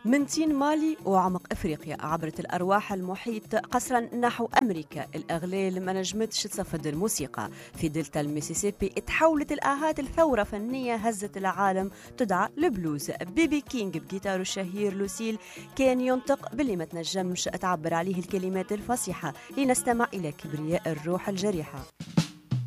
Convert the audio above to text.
من تين مالي وعمق أفريقيا عبرت الأرواح المحيط قسرا نحو أمريكا. الأغلال ما نجمتش تصفد الموسيقى. في دلتا الميسيسيبي تحولت الآهات لثورة فنية هزت العالم تدعى البلوز. بيبي كينج بجيتاره الشهير لوسيل كان ينطق باللي ما تنجمش تعبر عليه الكلمات الفصيحة لنستمع إلى كبرياء الروح الجريحة.